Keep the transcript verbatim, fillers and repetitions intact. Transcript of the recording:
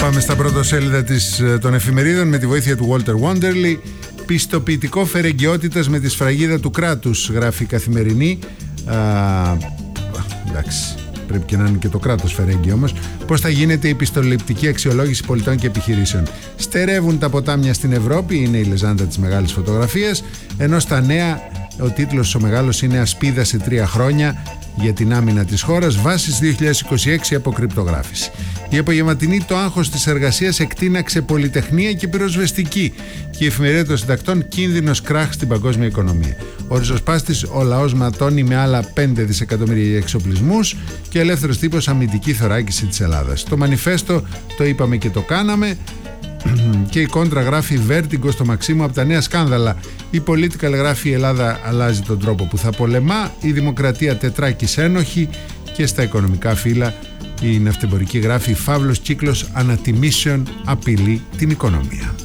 Πάμε στα πρωτοσέλιδα της, των εφημερίδων με τη βοήθεια του Walter Wanderley. Πιστοποιητικό φερεγγιότητας με τη σφραγίδα του κράτους, γράφει η Καθημερινή. Α, εντάξει, πρέπει και να είναι και το κράτος φερέγγι όμως. Πώς θα γίνεται η πιστοληπτική αξιολόγηση πολιτών και επιχειρήσεων? Στερεύουν τα ποτάμια στην Ευρώπη, είναι η λεζάντα της μεγάλης φωτογραφίας. Ενώ στα νέα ο τίτλος ο μεγάλος είναι «Ασπίδα σε τρία χρόνια για την άμυνα της χώρας, βάσεις δύο χιλιάδες είκοσι έξι από κρυπτογράφηση». Η απογευματινή «Το άγχος της εργασίας εκτείναξε πολυτεχνία και πυροσβεστική». Και η εφημερίδα των συντακτών «Κίνδυνος κράχ στην παγκόσμια οικονομία». Ο ριζοσπάστης «Ο λαός ματώνει με άλλα πέντε δισεκατομμύρια για εξοπλισμούς». Και ελεύθερος τύπος «Αμυντική θωράκιση της Ελλάδας». Το μανιφέστο «Το είπαμε και το κάναμε». Και η Κόντρα γράφει «Βέρτιγκο στο Μαξίμου από τα νέα σκάνδαλα». Η Political γράφει «Η Ελλάδα αλλάζει τον τρόπο που θα πολεμά». Η Δημοκρατία τετράκης ένοχη. Και στα οικονομικά φύλλα η ναυτεμπορική γράφει «Φαύλος κύκλος ανατιμήσεων απειλεί την οικονομία».